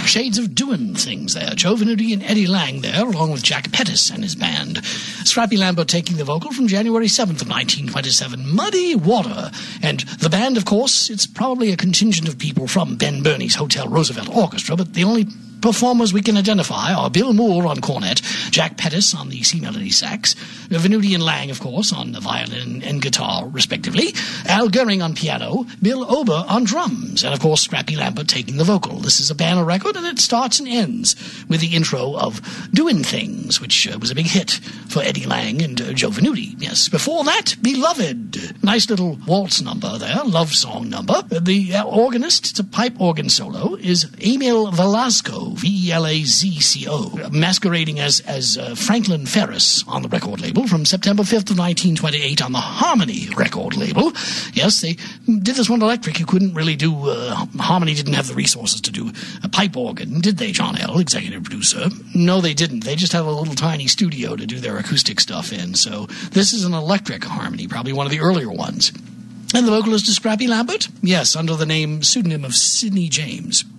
Shades of Doing Things there. Joe Venuti and Eddie Lang there, along with Jack Pettis and his band. Scrappy Lambert taking the vocal from January 7th of 1927, Muddy Water. And the band, of course, it's probably a contingent of people from Ben Burney's Hotel Roosevelt Orchestra, but the only performers we can identify are Bill Moore on cornet, Jack Pettis on the C-melody sax, Venuti and Lang, of course, on the violin and guitar, respectively, Al Goering on piano, Bill Ober on drums, and, of course, Scrappy Lambert taking the vocal. This is a banner record, and it starts and ends with the intro of Doin' Things, which was a big hit for Eddie Lang and Joe Venuti. Yes, before that, Beloved. Nice little waltz number there, love song number. The organist, it's a pipe organ solo, is Emil Velasco, Velazco, masquerading as Franklin Ferris on the record label from September 5th of 1928 on the Harmony record label. Yes, they did this one electric. You couldn't really do, Harmony didn't have the resources to do a pipe organ, did they, John L., executive producer? No, they didn't. They just have a little tiny studio to do their acoustic stuff in. So this is an electric Harmony, probably one of the earlier ones. And the vocalist is Scrappy Lambert? Yes, under the pseudonym of Sidney James.